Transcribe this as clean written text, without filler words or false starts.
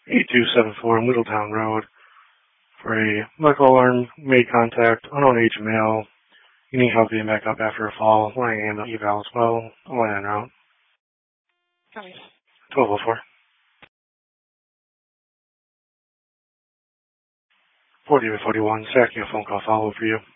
8274 Middletown Road for a medical alarm made contact, unknown age male. You need help getting back up after a fall, lying in the eval as well. I'll line en route. 1204. 40 to 41, stacking a phone call follow-up for you.